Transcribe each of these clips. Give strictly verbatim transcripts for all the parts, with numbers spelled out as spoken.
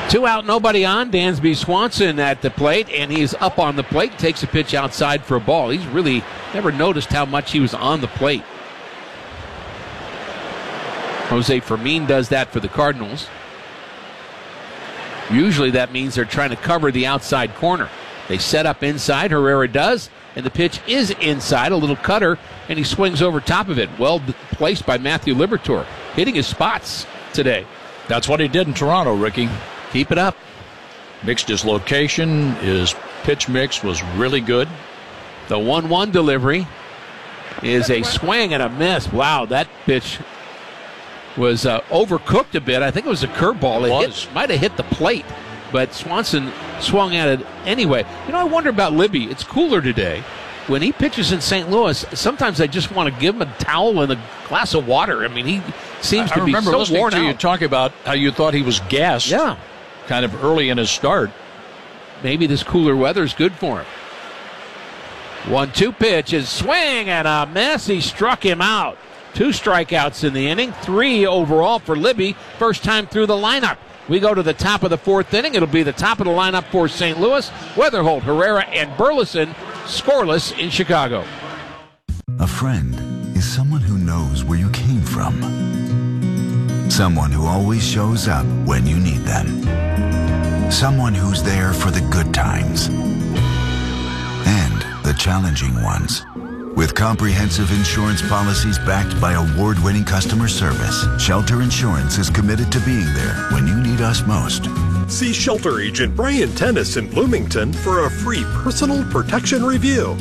Two out, nobody on. Dansby Swanson at the plate, and he's up on the plate, takes a pitch outside for a ball. He's really never noticed how much he was on the plate. Jose Fermin does that for the Cardinals. Usually that means they're trying to cover the outside corner. They set up inside, Herrera does, and the pitch is inside, a little cutter, and he swings over top of it. Well placed by Matthew Liberatore, hitting his spots today. That's what he did in Toronto, Ricky. Keep it up. Mixed his location. His pitch mix was really good. The one one delivery is a swing and a miss. Wow, that pitch was uh, overcooked a bit. I think it was a curveball. It, it hit, might have hit the plate, but Swanson swung at it anyway. You know, I wonder about Libby. It's cooler today. When he pitches in Saint Louis, sometimes I just want to give him a towel and a glass of water. I mean, he seems I to be remember so listening worn to out. you talk about how you thought he was gassed. Yeah. Kind of early in his start. Maybe this cooler weather is good for him. one two pitch is swing and a miss. He struck him out. Two strikeouts in the inning, three overall for Libby. First time through the lineup. We go to the top of the fourth inning. It'll be the top of the lineup for Saint Louis. Weatherholt, Herrera, and Burleson scoreless in Chicago. A friend is someone who knows where you came from. Someone who always shows up when you need them. Someone who's there for the good times and the challenging ones. With comprehensive insurance policies backed by award-winning customer service, Shelter Insurance is committed to being there when you need us most. See Shelter Agent Brian Tennis in Bloomington for a free personal protection review.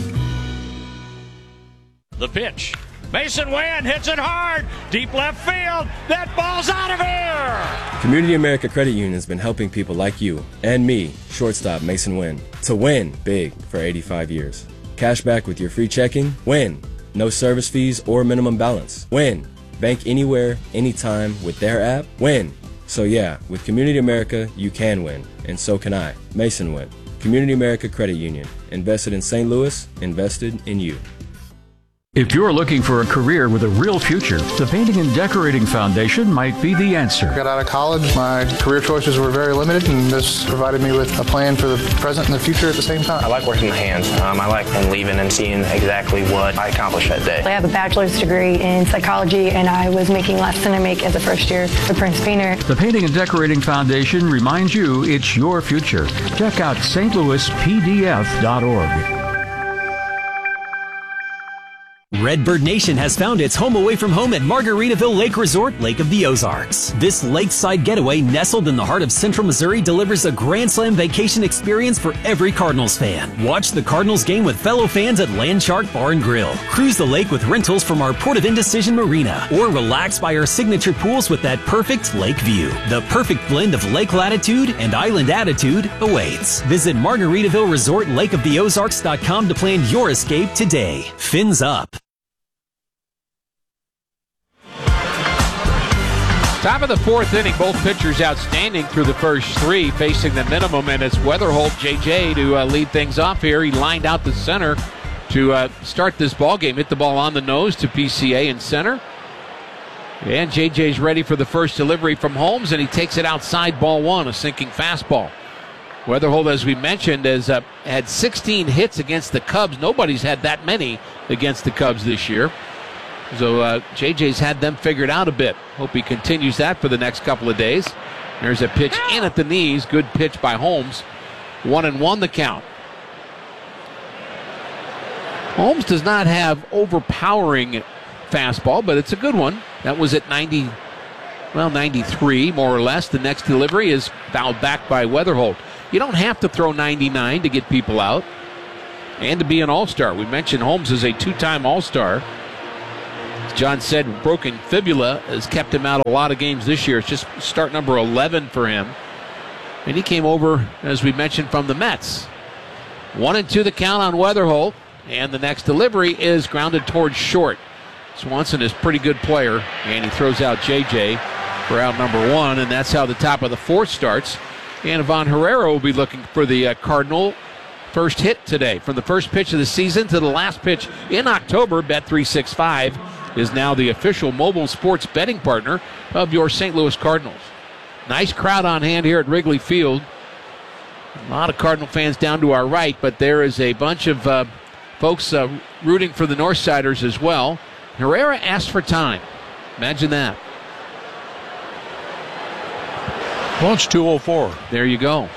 The pitch. Mason Wynn hits it hard. Deep left field. That ball's out of here. Community America Credit Union has been helping people like you and me, shortstop Mason Wynn, to win big for eighty-five years. Cash back with your free checking. Win. No service fees or minimum balance. Win. Bank anywhere, anytime with their app. Win. So yeah, with Community America, you can win. And so can I. Mason Wynn. Community America Credit Union. Invested in Saint Louis. Invested in you. If you're looking for a career with a real future, the Painting and Decorating Foundation might be the answer. Got out of college, my career choices were very limited, and this provided me with a plan for the present and the future at the same time. I like working with hands. Um, I like leaving and seeing exactly what I accomplished that day. I have a bachelor's degree in psychology, and I was making less than I make as a first year for Prince Painter. The Painting and Decorating Foundation reminds you it's your future. Check out S T Louis P D F dot org. Redbird Nation has found its home away from home at Margaritaville Lake Resort, Lake of the Ozarks. This lakeside getaway nestled in the heart of central Missouri delivers a Grand Slam vacation experience for every Cardinals fan. Watch the Cardinals game with fellow fans at Landshark Bar and Grill. Cruise the lake with rentals from our Port of Indecision Marina, or relax by our signature pools with that perfect lake view. The perfect blend of lake latitude and island attitude awaits. Visit Margaritaville Resort Lake of the Ozarks dot com to plan your escape today. Fins up. Top of the fourth inning, both pitchers outstanding through the first three, facing the minimum, and it's Weatherholt, J J, to uh, lead things off here. He lined out the center to uh, start this ball game. Hit the ball on the nose to P C A in center. And J J's ready for the first delivery from Holmes, and he takes it outside, ball one, a sinking fastball. Weatherholt, as we mentioned, has uh, had sixteen hits against the Cubs. Nobody's had that many against the Cubs this year. So uh, J J's had them figured out a bit. Hope he continues that for the next couple of days. There's a pitch in at the knees. Good pitch by Holmes. One and one the count. Holmes does not have overpowering fastball, but it's a good one. That was at ninety, well, ninety-three, more or less. The next delivery is fouled back by Weatherholt. You don't have to throw ninety-nine to get people out and to be an all-star. We mentioned Holmes is a two-time all-star. John said broken fibula has kept him out of a lot of games this year. It's just start number eleven for him. And he came over, as we mentioned, from the Mets. One and two the count on Weatherholt. And the next delivery is grounded towards short. Swanson is a pretty good player, and he throws out J J for out number one, and that's how the top of the fourth starts. And Ivan Herrera will be looking for the uh, Cardinal first hit today. From the first pitch of the season to the last pitch in October, Bet three sixty-five is now the official mobile sports betting partner of your Saint Louis Cardinals. Nice crowd on hand here at Wrigley Field. A lot of Cardinal fans down to our right, but there is a bunch of uh, folks uh, rooting for the Northsiders as well. Herrera asked for time. Imagine that. Well, it's two oh four. There you go.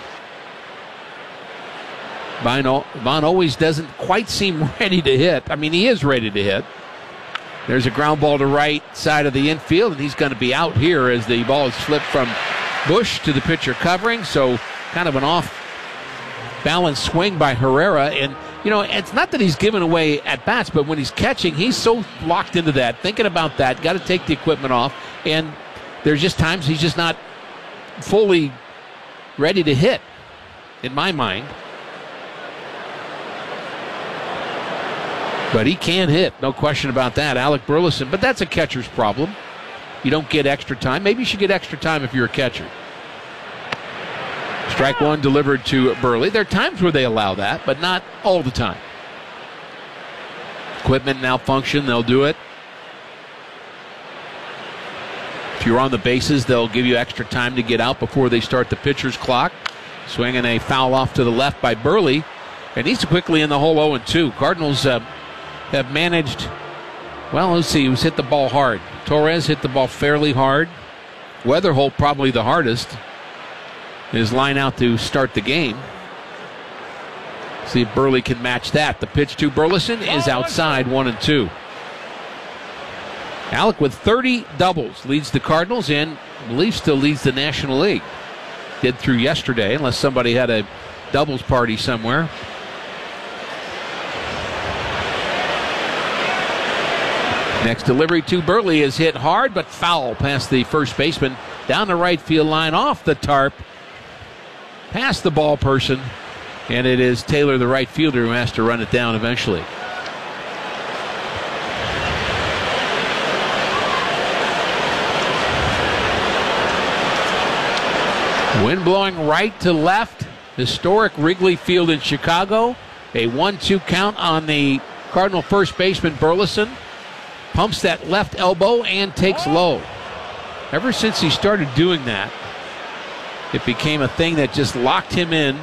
Vaughn, Vaughn always doesn't quite seem ready to hit. I mean, he is ready to hit. There's a ground ball to right side of the infield, and he's going to be out here as the ball is flipped from Bush to the pitcher covering. So kind of an off-balance swing by Herrera. And, you know, it's not that he's giving away at-bats, but when he's catching, he's so locked into that, thinking about that, got to take the equipment off. And there's just times he's just not fully ready to hit, in my mind. But he can hit, no question about that, Alec Burleson. But that's a catcher's problem. You don't get extra time. Maybe you should get extra time if you're a catcher. Strike one delivered to Burley. There are times where they allow that, but not all the time. Equipment malfunction, they'll do it. If you're on the bases, they'll give you extra time to get out before they start the pitcher's clock. Swinging a foul off to the left by Burley. And he's quickly in the hole oh and two. Cardinals uh, have managed, well, let's see, who's hit the ball hard. Torres hit the ball fairly hard. Weatherholt probably the hardest. His line out to start the game. See if Burley can match that. The pitch to Burleson is outside, one and two. Alec with thirty doubles leads the Cardinals and I believe still leads the National League. Did through yesterday, unless somebody had a doubles party somewhere. Next delivery to Burley is hit hard, but foul past the first baseman. Down the right field line, off the tarp, past the ball person, and it is Taylor, the right fielder, who has to run it down eventually. Wind blowing right to left. Historic Wrigley Field in Chicago. A one two count on the Cardinal first baseman, Burleson. Pumps that left elbow and takes low. Ever since he started doing that, it became a thing that just locked him in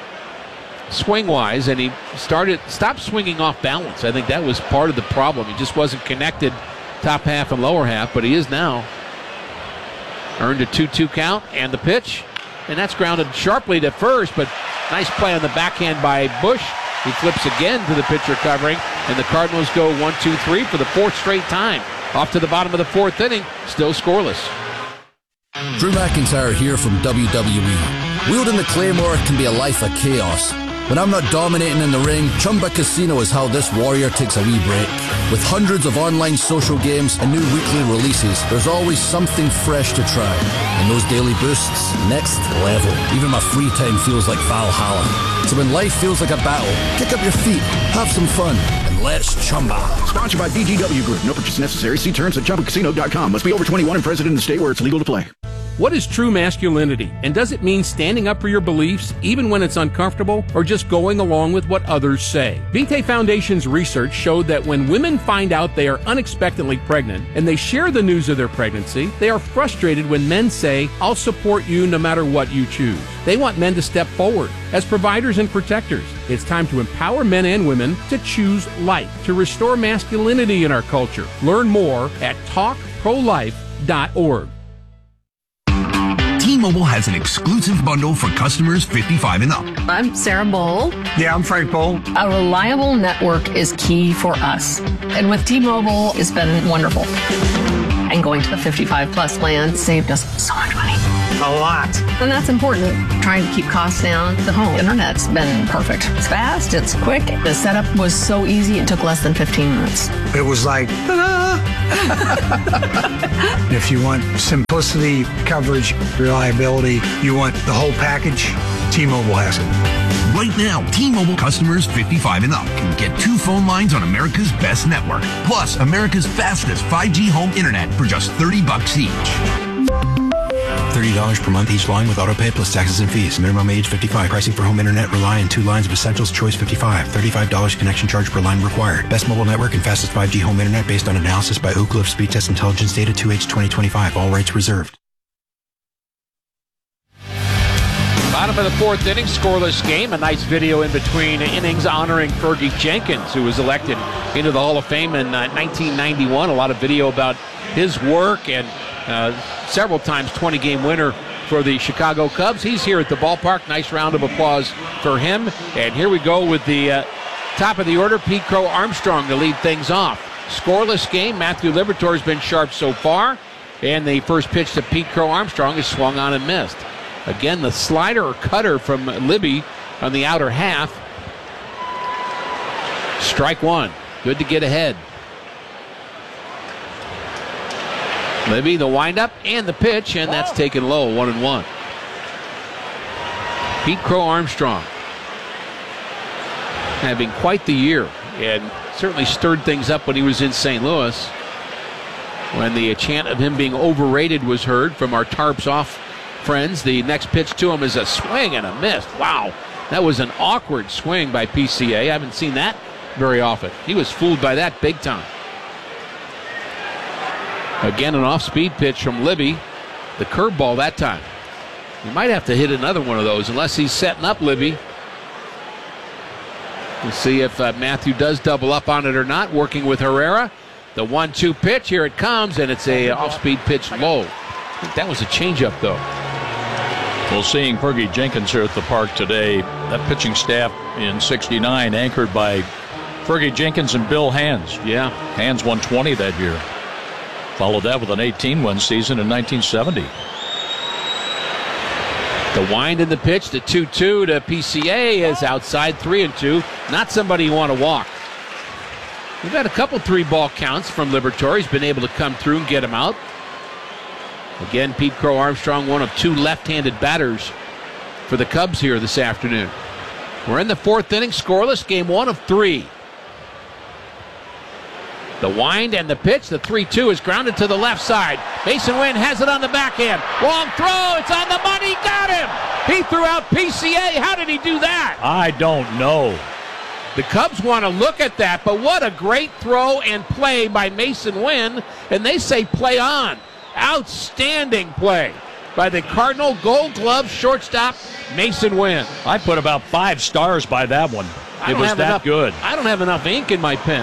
swing-wise, and he started stopped swinging off balance. I think that was part of the problem. He just wasn't connected top half and lower half, but he is now. Earned a two two count, and the pitch, and that's grounded sharply to first, but nice play on the backhand by Bush. He flips again to the pitcher covering, and the Cardinals go one two three for the fourth straight time. Off to the bottom of the fourth inning, still scoreless. Drew McIntyre here from W W E. Wielding the Claymore can be a life of chaos. When I'm not dominating in the ring, Chumba Casino is how this warrior takes a wee break. With hundreds of online social games and new weekly releases, there's always something fresh to try. And those daily boosts, next level. Even my free time feels like Valhalla. So when life feels like a battle, kick up your feet, have some fun, and let's Chumba. Sponsored by B G W Group. No purchase necessary. See terms at Chumba Casino dot com. Must be over twenty-one and present in the state where it's legal to play. What is true masculinity? And does it mean standing up for your beliefs even when it's uncomfortable, or just going along with what others say? Vitae Foundation's research showed that when women find out they are unexpectedly pregnant and they share the news of their pregnancy, they are frustrated when men say, "I'll support you no matter what you choose." They want men to step forward as providers and protectors. It's time to empower men and women to choose life, to restore masculinity in our culture. Learn more at talk pro life dot org. T-Mobile has an exclusive bundle for customers fifty-five and up. I'm Sarah Bowl. Yeah, I'm Frank Bowl. A reliable network is key for us. And with T-Mobile, it's been wonderful. And going to the fifty-five plus plan saved us so much money. A lot. And that's important. Trying to keep costs down. The home internet's been perfect. It's fast, it's quick. The setup was so easy, it took less than fifteen minutes. It was like, ta-da! If you want simplicity, coverage, reliability, you want the whole package, T-Mobile has it. Right now, T-Mobile customers fifty-five and up can get two phone lines on America's best network, plus America's fastest five G home internet for just thirty bucks each. thirty dollars per month each line with autopay plus taxes and fees. Minimum age fifty-five. Pricing for home internet rely on two lines of Essentials Choice fifty-five. thirty-five dollars connection charge per line required. Best mobile network and fastest five G home internet based on analysis by Ookla Speed Test Intelligence Data two H twenty twenty-five. All rights reserved. Bottom of the fourth inning, scoreless game. A nice video in between innings honoring Fergie Jenkins, who was elected into the Hall of Fame in uh, nineteen ninety-one. A lot of video about his work, and uh, several times twenty-game winner for the Chicago Cubs. He's here at the ballpark. Nice round of applause for him. And here we go with the uh, top of the order, Pete Crow Armstrong to lead things off. Scoreless game. Matthew Liberatore has been sharp so far. And the first pitch to Pete Crow Armstrong is swung on and missed. Again, the slider or cutter from Libby on the outer half. Strike one. Good to get ahead. Libby, the windup and the pitch, and that's taken low, one and one. Pete Crow Armstrong having quite the year, and certainly stirred things up when he was in Saint Louis, when the chant of him being overrated was heard from our tarps off friends. The next pitch to him is a swing and a miss. Wow, that was an awkward swing by P C A. I haven't seen that very often. He was fooled by that big time. Again, an off-speed pitch from Libby. The curveball that time. He might have to hit another one of those unless he's setting up Libby. We'll see if uh, Matthew does double up on it or not, working with Herrera. The one two pitch, here it comes, and it's a off-speed pitch low. I think that was a changeup, though. Well, seeing Fergie Jenkins here at the park today, that pitching staff in sixty-nine anchored by Fergie Jenkins and Bill Hands. Yeah. Hands won twenty that year. Followed that with an eighteen-win season in nineteen seventy. The wind in the pitch, the two two to P C A is outside, three and two. Not somebody you want to walk. We've had a couple three-ball counts from Liberatore. He's been able to come through and get him out. Again, Pete Crow Armstrong, one of two left-handed batters for the Cubs here this afternoon. We're in the fourth inning, scoreless, game one of three. The wind and the pitch, the three two is grounded to the left side. Masyn Winn has it on the backhand. Long throw, it's on the money, got him! He threw out P C A, how did he do that? I don't know. The Cubs want to look at that, but what a great throw and play by Masyn Winn, and they say play on. Outstanding play by the Cardinal Gold Glove shortstop, Masyn Winn. I put about five stars by that one. It was that enough, good. I don't have enough ink in my pen.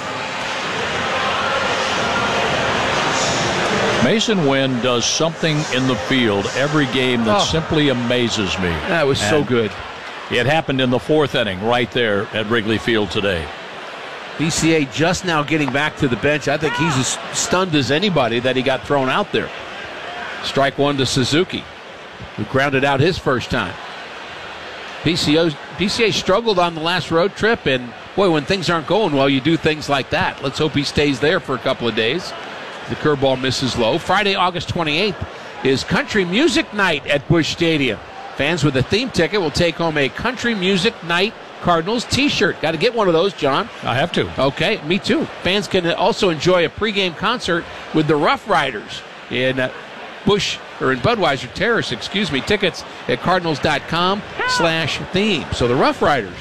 Masyn Winn does something in the field every game that oh. simply amazes me. That was and so good. It happened in the fourth inning right there at Wrigley Field today. P C A just now getting back to the bench. I think he's as stunned as anybody that he got thrown out there. Strike one to Suzuki, who grounded out his first time. P C A, P C A struggled on the last road trip, and boy, when things aren't going well, you do things like that. Let's hope he stays there for a couple of days. The curveball misses low. Friday, August twenty-eighth is Country Music Night at Busch Stadium. Fans with a theme ticket will take home a Country Music Night Cardinals t-shirt. Got to get one of those, John. I have to. Okay, me too. Fans can also enjoy a pregame concert with the Rough Riders in uh, Busch, or in Budweiser Terrace, excuse me. Tickets at cardinals.com slash theme. So the Rough Riders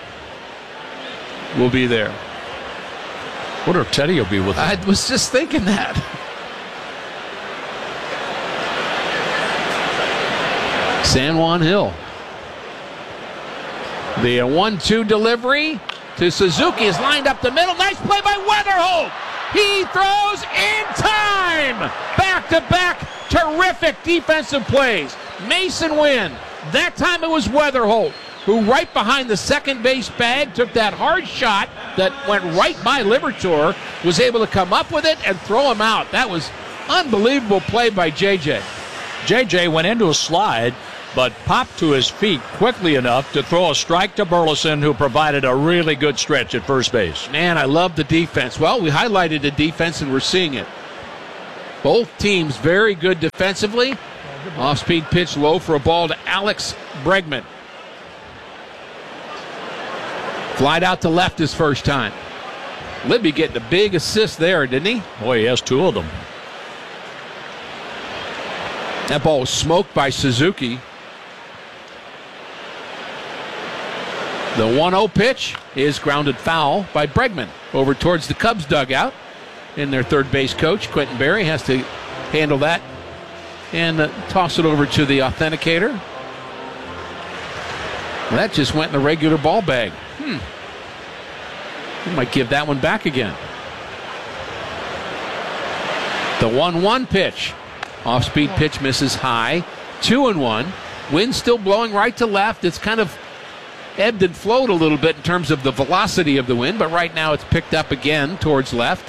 will be there. Wonder if Teddy will be with them. I was just thinking that. San Juan Hill. The one two delivery to Suzuki is lined up the middle. Nice play by Weatherholt. He throws in time. Back-to-back terrific defensive plays. Masyn Winn. That time it was Weatherholt, who right behind the second base bag took that hard shot that went right by Liberatore, was able to come up with it and throw him out. That was unbelievable play by J J. J J went into a slide, but popped to his feet quickly enough to throw a strike to Burleson, who provided a really good stretch at first base. Man, I love the defense. Well, we highlighted the defense, and we're seeing it. Both teams very good defensively. Off-speed pitch low for a ball to Alex Bregman. Flied out to left his first time. Libby getting a big assist there, didn't he? Boy, he has two of them. That ball was smoked by Suzuki. The one oh pitch is grounded foul by Bregman over towards the Cubs dugout. And their third base coach, Quentin Berry, has to handle that and uh, toss it over to the authenticator. Well, that just went in the regular ball bag. Hmm. We might give that one back again. The one one pitch. Off-speed pitch misses high. Two and one. Wind still blowing right to left. It's kind of ebbed and flowed a little bit in terms of the velocity of the wind, but right now it's picked up again towards left.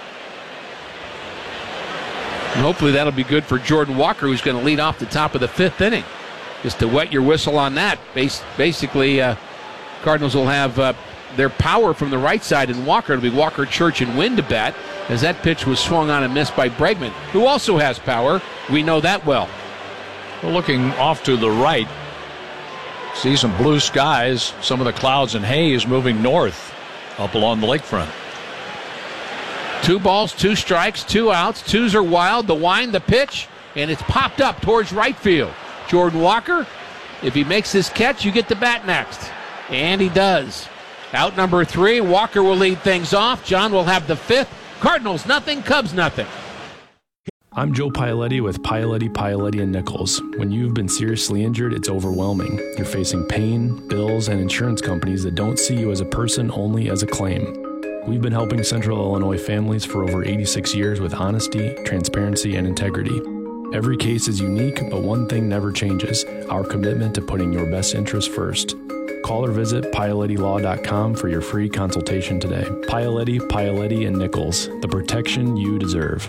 And hopefully that'll be good for Jordan Walker, who's going to lead off the top of the fifth inning. Just to wet your whistle on that. Bas- basically, uh, Cardinals will have uh, their power from the right side, and Walker. It'll be Walker, Church, and Wynn to bat, as that pitch was swung on and missed by Bregman, who also has power. We know that well. Well, looking off to the right, see some blue skies, some of the clouds and haze moving north up along the lakefront. Two balls, two strikes, two outs. Twos are wild. The wind, the pitch, and it's popped up towards right field. Jordan Walker, if he makes this catch, you get the bat next. And he does. Out number three, Walker will lead things off. John will have the fifth. Cardinals nothing, Cubs nothing. I'm Joe Paoletti with Paoletti, Paoletti and Nichols. When you've been seriously injured, it's overwhelming. You're facing pain, bills, and insurance companies that don't see you as a person, only as a claim. We've been helping Central Illinois families for over eighty-six years with honesty, transparency, and integrity. Every case is unique, but one thing never changes: our commitment to putting your best interest first. Call or visit Paoletti Law dot com for your free consultation today. Paoletti, Paoletti and Nichols, the protection you deserve.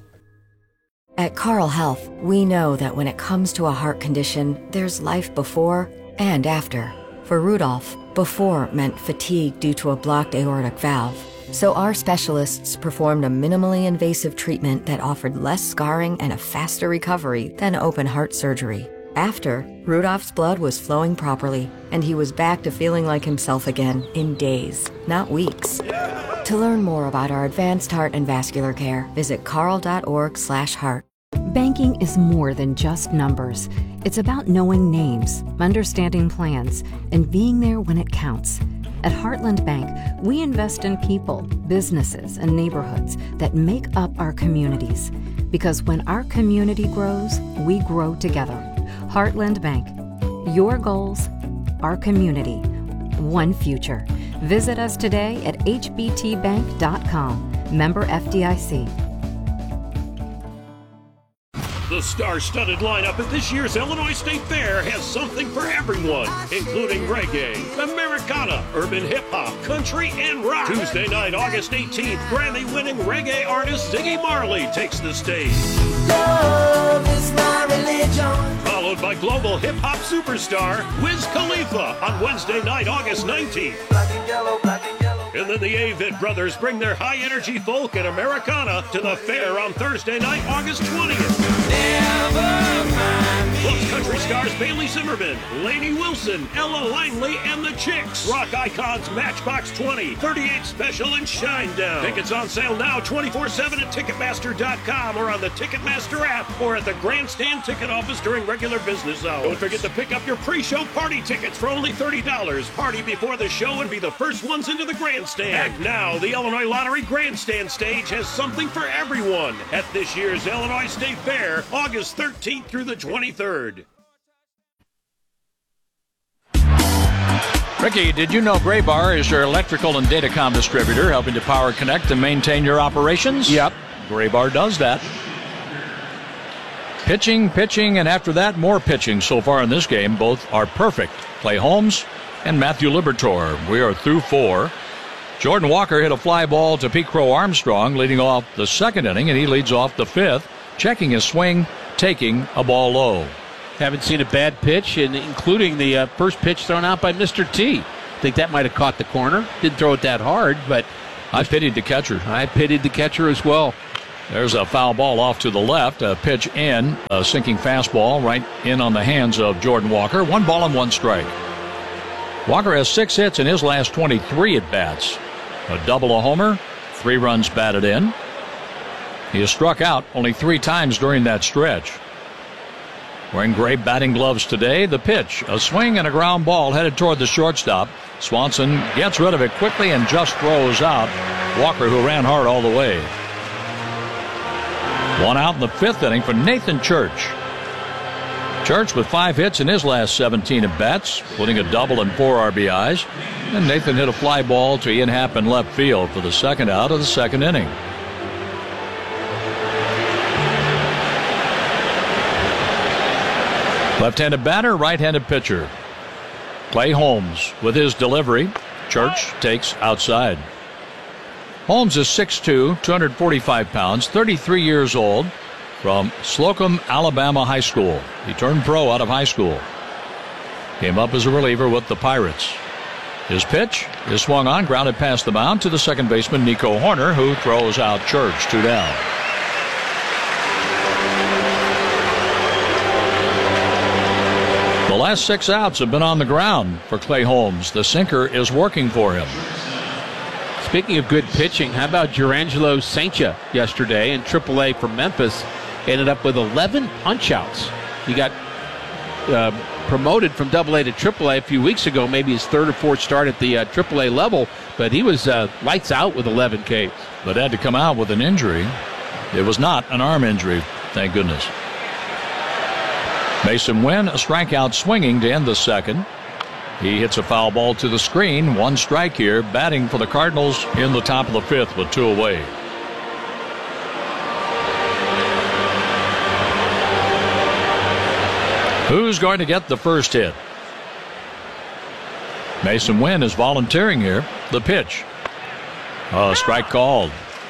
At Carle Health, we know that when it comes to a heart condition, there's life before and after. For Rudolph, before meant fatigue due to a blocked aortic valve. So our specialists performed a minimally invasive treatment that offered less scarring and a faster recovery than open heart surgery. After, Rudolph's blood was flowing properly, and he was back to feeling like himself again in days, not weeks. To learn more about our advanced heart and vascular care, visit carle dot org slash heart. Banking is more than just numbers. It's about knowing names, understanding plans, and being there when it counts. At Heartland Bank, we invest in people, businesses, and neighborhoods that make up our communities. Because when our community grows, we grow together. Heartland Bank. Your goals, our community, one future. Visit us today at h b t bank dot com. Member F D I C. The star-studded lineup at this year's Illinois State Fair has something for everyone, including reggae, Americana, urban hip-hop, country, and rock. Tuesday night, August eighteenth, Grammy-winning reggae artist Ziggy Marley takes the stage. Love is my religion. Followed by global hip-hop superstar Wiz Khalifa on Wednesday night, August nineteenth. Black and yellow, black and yellow. And then the Avett Brothers bring their high-energy folk and Americana to the fair on Thursday night, August twentieth. Plus country stars Bailey Zimmerman, Lainey Wilson, Ella Langley, and the Chicks. Rock icons Matchbox twenty, thirty-eight Special, and Shinedown. Tickets on sale now twenty-four seven at Ticketmaster dot com or on the Ticketmaster app or at the Grandstand ticket office during regular business hours. Don't forget to pick up your pre-show party tickets for only thirty dollars. Party before the show and be the first ones into the Grandstand. And now, the Illinois Lottery Grandstand stage has something for everyone at this year's Illinois State Fair, August thirteenth through the twenty-third. Ricky, did you know Graybar is your electrical and datacom distributor, helping to power connect and maintain your operations? Yep. Graybar does that. Pitching, pitching, and after that, more pitching so far in this game. Both are perfect. Clay Holmes and Matthew Liberatore. We are through four. Jordan Walker hit a fly ball to Pete Crow Armstrong, leading off the second inning, and he leads off the fifth, checking his swing, taking a ball low. Haven't seen a bad pitch, and including the uh, first pitch thrown out by Mister T. I think that might have caught the corner. Didn't throw it that hard, but I pitied the catcher. I pitied the catcher as well. There's a foul ball off to the left, a pitch in, a sinking fastball right in on the hands of Jordan Walker. One ball and one strike. Walker has six hits in his last twenty-three at-bats. A double, a homer, three runs batted in. He has struck out only three times during that stretch. Wearing gray batting gloves today, the pitch, a swing and a ground ball headed toward the shortstop. Swanson gets rid of it quickly and just throws out Walker, who ran hard all the way. One out in the fifth inning for Nathan Church. Church with five hits in his last seventeen at-bats, including a double and four R B Is. And Nathan hit a fly ball to Ian Happ in left field for the second out of the second inning. Left-handed batter, right-handed pitcher. Clay Holmes with his delivery. Church takes outside. Holmes is six two, two hundred forty-five pounds, thirty-three years old, from Slocum, Alabama High School. He turned pro out of high school. Came up as a reliever with the Pirates. His pitch is swung on, grounded past the mound to the second baseman, Nico Horner, who throws out Church, two down. The last six outs have been on the ground for Clay Holmes. The sinker is working for him. Speaking of good pitching, how about Jurangelo Saintia yesterday in triple A for Memphis? Ended up with eleven punch-outs. He got uh, promoted from double A to triple A a few weeks ago, maybe his third or fourth start at the uh, triple A level, but he was uh, lights out with eleven Ks. But had to come out with an injury. It was not an arm injury, thank goodness. Mason Wynn, a strikeout swinging to end the second. He hits a foul ball to the screen. One strike here, batting for the Cardinals in the top of the fifth with two away. Who's going to get the first hit? Mason Wynn is volunteering here. The pitch. A strike called.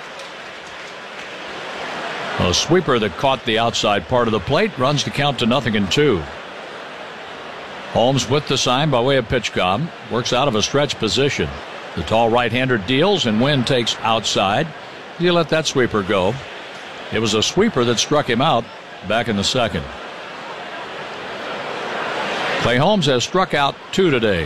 A sweeper that caught the outside part of the plate, runs the count to nothing and two. Holmes with the sign by way of pitch com, works out of a stretch position. The tall right-hander deals and Wynn takes outside. You let that sweeper go. It was a sweeper that struck him out back in the second. Clay Holmes has struck out two today.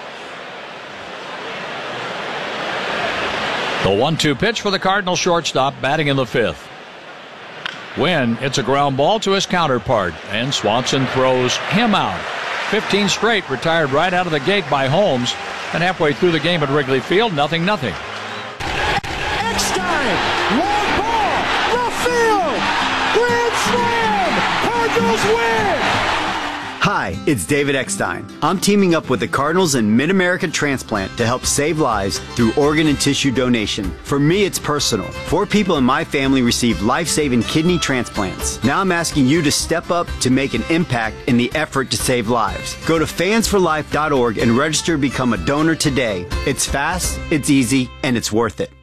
The one two pitch for the Cardinal shortstop, batting in the fifth. Wynn hits a ground ball to his counterpart, and Swanson throws him out. fifteen straight retired right out of the gate by Holmes, and halfway through the game at Wrigley Field, nothing, nothing. Eckstein, long ball, left field, grand slam, Cardinals win! Hi, it's David Eckstein. I'm teaming up with the Cardinals and Mid-America Transplant to help save lives through organ and tissue donation. For me, it's personal. Four people in my family received life-saving kidney transplants. Now I'm asking you to step up to make an impact in the effort to save lives. Go to fans for life dot org and register to become a donor today. It's fast, it's easy, and it's worth it.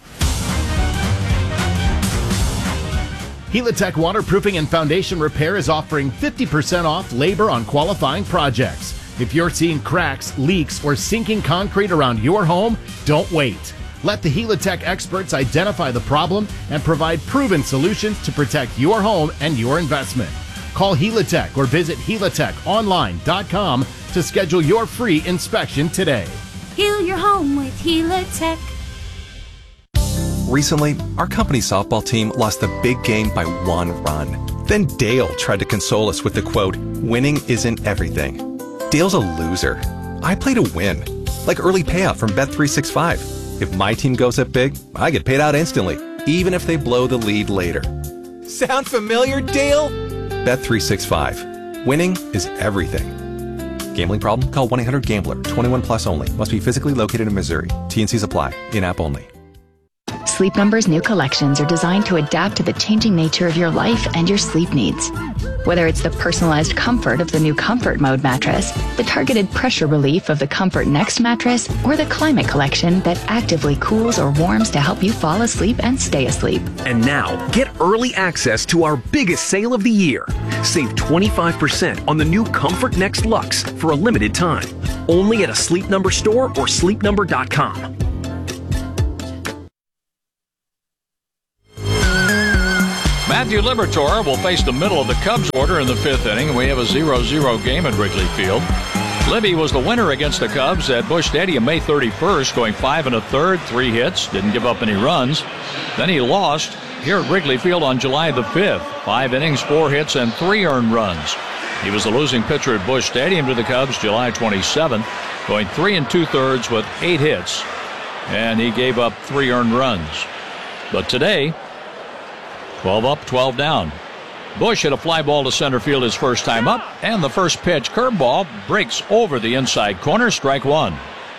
Helitech Waterproofing and Foundation Repair is offering fifty percent off labor on qualifying projects. If you're seeing cracks, leaks, or sinking concrete around your home, don't wait. Let the Helitech experts identify the problem and provide proven solutions to protect your home and your investment. Call Helitech or visit helitech online dot com to schedule your free inspection today. Heal your home with Helitech. Recently, our company softball team lost the big game by one run. Then Dale tried to console us with the quote, "Winning isn't everything." Dale's a loser. I play to win. Like early payout from Bet three sixty-five. If my team goes up big, I get paid out instantly, even if they blow the lead later. Sound familiar, Dale? Bet three sixty-five. Winning is everything. Gambling problem? Call one eight hundred gambler. twenty-one plus only. Must be physically located in Missouri. T N Cs apply. In-app only. Sleep Number's new collections are designed to adapt to the changing nature of your life and your sleep needs. Whether it's the personalized comfort of the new Comfort Mode mattress, the targeted pressure relief of the Comfort Next mattress, or the Climate Collection that actively cools or warms to help you fall asleep and stay asleep. And now, get early access to our biggest sale of the year. Save twenty-five percent on the new Comfort Next Luxe for a limited time. Only at a Sleep Number store or sleep number dot com. Matthew Liberatore will face the middle of the Cubs order in the fifth inning. We have a zero zero game at Wrigley Field. Libby was the winner against the Cubs at Busch Stadium May thirty-first, going five and a third, three hits, didn't give up any runs. Then he lost here at Wrigley Field on July the fifth. Five innings, four hits, and three earned runs. He was the losing pitcher at Busch Stadium to the Cubs July twenty-seventh, going three and two-thirds with eight hits, and he gave up three earned runs. But today, twelve up, twelve down. Bush hit a fly ball to center field his first time up, and the first pitch, curveball, breaks over the inside corner, strike one.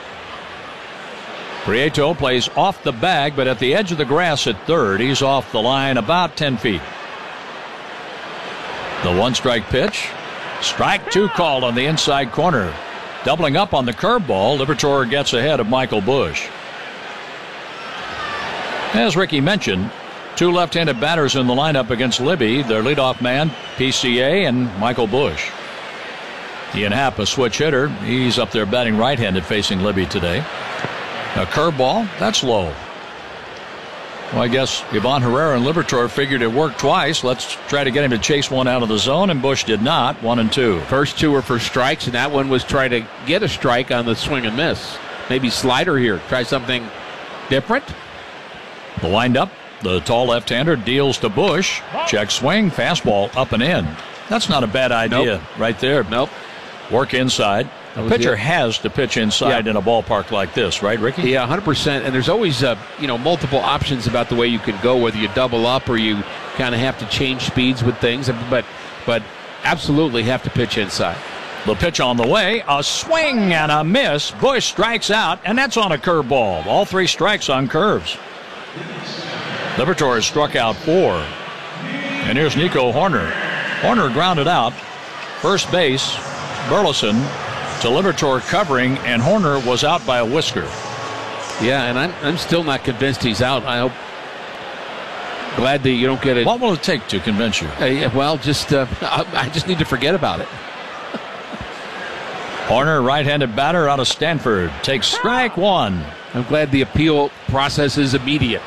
Prieto plays off the bag, but at the edge of the grass at third. He's off the line about ten feet. The one-strike pitch. Strike two called on the inside corner. Doubling up on the curveball, Liberatore gets ahead of Michael Bush. As Ricky mentioned, two left-handed batters in the lineup against Libby. Their leadoff man, P C A, and Michael Bush. Ian Happ, a switch hitter. He's up there batting right-handed facing Libby today. A curveball, that's low. Well, I guess Ivan Herrera and Liberatore figured it worked twice. Let's try to get him to chase one out of the zone, and Bush did not. One and two. First two were for strikes, and that one was try to get a strike on the swing and miss. Maybe slider here. Try something different. The windup. The tall left-hander deals to Bush. Check swing, fastball up and in. That's not a bad idea. Nope. Right there. Nope. Work inside. A pitcher it. has to pitch inside yeah. in a ballpark like this, right, Ricky? Yeah, one hundred percent. And there's always uh, you know multiple options about the way you can go, whether you double up or you kind of have to change speeds with things. But but absolutely have to pitch inside. The pitch on the way, a swing and a miss. Bush strikes out, and that's on a curveball. All three strikes on curves. Liberatore has struck out four. And here's Nico Horner. Horner grounded out. First base, Burleson to Liberatore covering, and Horner was out by a whisker. Yeah, and I'm, I'm still not convinced he's out. I hope. Glad that you don't get it. What will it take to convince you? Uh, yeah, well, just uh, I, I just need to forget about it. Horner, right-handed batter out of Stanford, takes strike one. I'm glad the appeal process is immediate.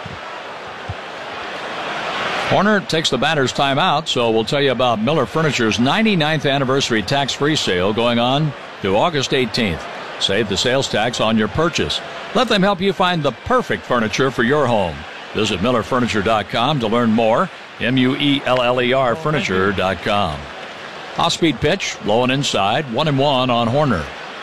Horner takes the batter's timeout, so we'll tell you about Miller Furniture's ninety-ninth anniversary tax-free sale going on to August eighteenth. Save the sales tax on your purchase. Let them help you find the perfect furniture for your home. Visit Miller Furniture dot com to learn more. M U E L L E R Furniture dot com. Off-speed pitch, low and inside, one and one on Horner.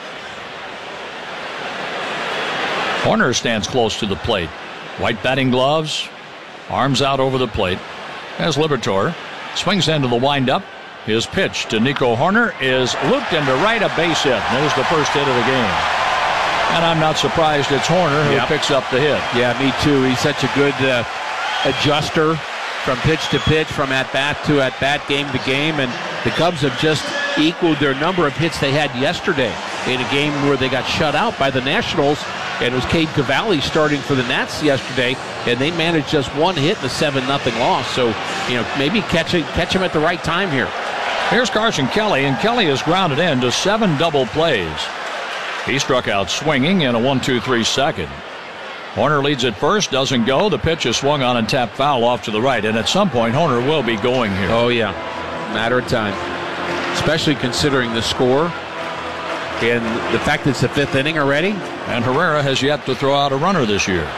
Horner stands close to the plate. White batting gloves, arms out over the plate. As Liberatore swings into the windup, his pitch to Nico Horner is looped into right, a base hit. There's the first hit of the game. And I'm not surprised it's Horner who yep. picks up the hit. Yeah, me too. He's such a good uh, adjuster from pitch to pitch, from at-bat to at-bat, game to game. And the Cubs have just equaled their number of hits they had yesterday in a game where they got shut out by the Nationals. And it was Cade Cavalli starting for the Nats yesterday, and they managed just one hit in a seven nothing loss. So, you know, maybe catch it, catch him at the right time here. Here's Carson Kelly, and Kelly is grounded in to seven double plays. He struck out swinging in a one two three second. Horner leads at first, doesn't go. The pitch is swung on and tapped foul off to the right, and at some point Horner will be going here. Oh, yeah. Matter of time. Especially considering the score and the fact that it's the fifth inning already. And Herrera has yet to throw out a runner this year.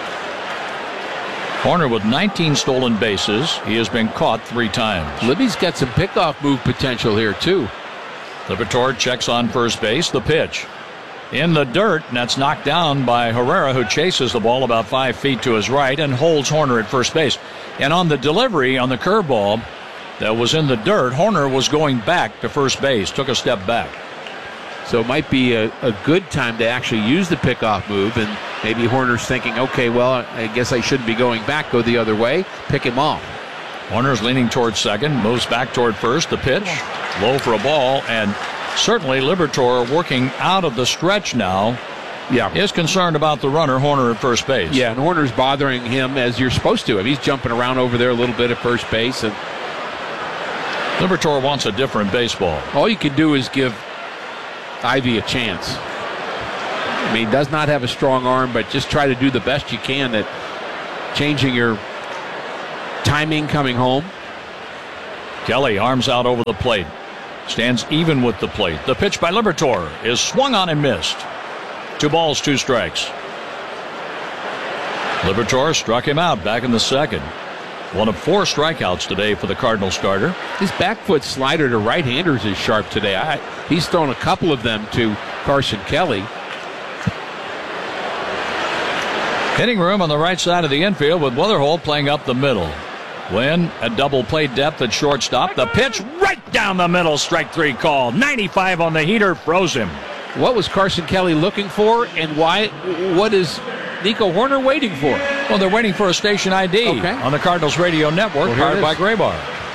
Horner with nineteen stolen bases. He has been caught three times. Libby's got some pickoff move potential here, too. Liberatore checks on first base. The pitch in the dirt, and that's knocked down by Herrera, who chases the ball about five feet to his right and holds Horner at first base. And on the delivery on the curveball that was in the dirt, Horner was going back to first base, took a step back. So it might be a, a good time to actually use the pickoff move, and maybe Horner's thinking, okay, well, I guess I shouldn't be going back, go the other way, pick him off. Horner's leaning towards second, moves back toward first. The pitch, low for a ball, and certainly Liberatore, working out of the stretch now, yeah, is concerned about the runner, Horner, at first base. Yeah, and Horner's bothering him as you're supposed to. I mean, he's jumping around over there a little bit at first base. And Liberatore wants a different baseball. All you can do is give Ivy a chance. I mean, he does not have a strong arm, but just try to do the best you can at changing your timing coming home. Kelly, arms out over the plate. Stands even with the plate. The pitch by Liberatore is swung on and missed. Two balls, two strikes. Liberatore struck him out back in the second. One of four strikeouts today for the Cardinal starter. His back foot slider to right-handers is sharp today. I, he's thrown a couple of them to Carson Kelly. Hitting room on the right side of the infield with Weatherholt playing up the middle. Wynn, a double play depth at shortstop. The pitch right down the middle. Strike three call. ninety-five on the heater. Froze him. What was Carson Kelly looking for, and why? What is Nico Horner waiting for? Well, they're waiting for a station I D okay. on the Cardinals radio network, well, powered by Graybar.